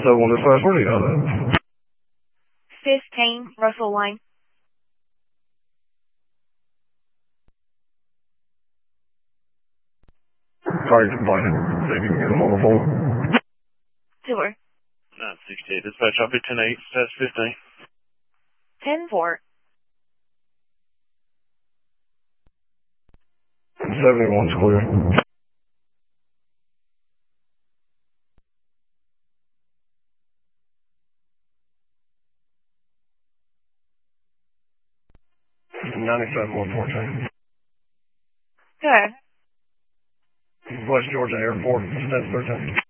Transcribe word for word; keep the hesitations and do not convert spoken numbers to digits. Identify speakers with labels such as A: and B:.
A: seven one dispatch, where do you have that?
B: fifteen, Russell Lane.
A: Sorry, fine. See if you can get them on the phone.
B: Sure.
C: nine sixty-eight, dispatch, I'll be ten eight, stats fifteen.
B: ten four.
A: seventy-one's clear. ninety-seven one fourteen.
B: Good.
A: West Georgia Airport, stats thirteen.